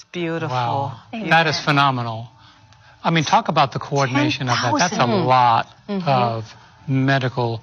beautiful. Wow. Amen. That is phenomenal. I mean, talk about the coordination of that. That's a lot of medical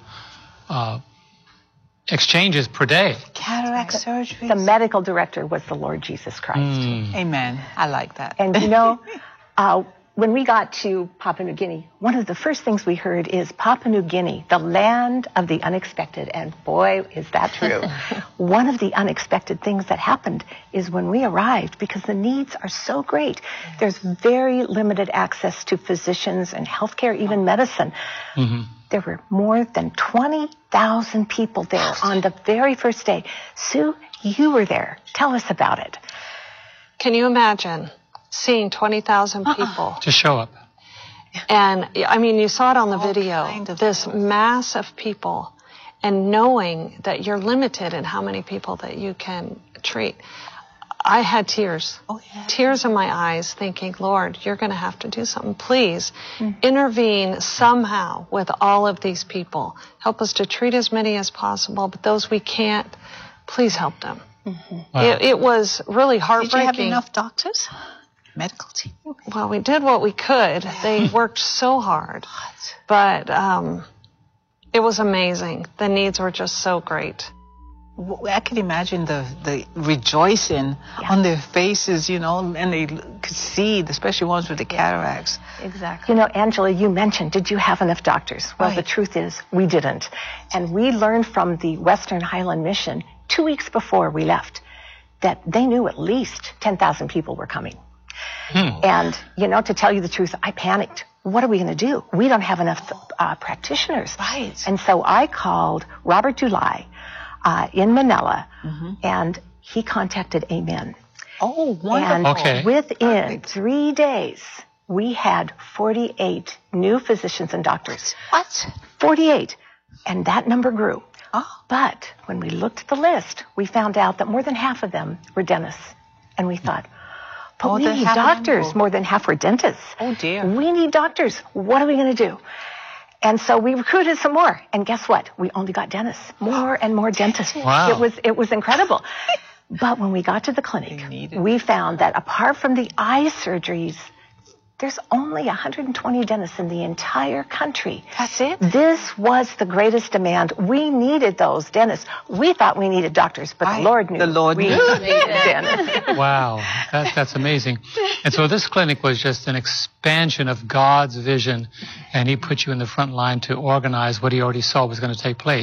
exchanges per day. Cataract surgery. The medical director was the Lord Jesus Christ. Amen. I like that. And you know, when we got to Papua New Guinea, one of the first things we heard is Papua New Guinea, the land of the unexpected. And boy, is that true. One of the unexpected things that happened is when we arrived, because the needs are so great, there's very limited access to physicians and healthcare, even medicine. There were more than 20,000 people there on the very first day. Sue, you were there. Tell us about it. Can you imagine seeing 20,000 people To show up. and I mean, you saw it on the video, kind of this mass of people, and knowing that you're limited in how many people that you can treat. I had tears, tears in my eyes, thinking, Lord, you're going to have to do something. Please intervene somehow with all of these people. Help us to treat as many as possible, but those we can't, please help them. It was really heartbreaking. Did you have enough doctors? Medical team? Well, we did what we could. They worked so hard. But it was amazing. The needs were just so great. I could imagine the rejoicing on their faces, you know, and they could see, especially ones with the cataracts. Exactly. You know, Angela, you mentioned, did you have enough doctors? Well, the truth is, we didn't. And we learned from the Western Highland Mission 2 weeks before we left that they knew at least 10,000 people were coming. And, you know, to tell you the truth, I panicked. What are we going to do? We don't have enough practitioners. Right. And so I called Robert Dulai in Manila, and he contacted Amen. Oh, wonderful. And within 3 days, we had 48 new physicians and doctors. What? 48. And that number grew. Oh. But when we looked at the list, we found out that more than half of them were dentists. And we thought, but More we than need half of them doctors. were- More than half were dentists. Oh, dear. We need doctors. What are we going to do? And so we recruited some more. And guess what? We only got dentists. More and more dentists. Wow. It was incredible. But when we got to the clinic, we found that apart from the eye surgeries, there's only 120 dentists in the entire country. That's it? This was the greatest demand. We needed those dentists. We thought we needed doctors, but the Lord knew. The Lord we knew. needed dentists. Wow, that's amazing. And so this clinic was just an expansion of God's vision, and he put you in the front line to organize what he already saw was going to take place.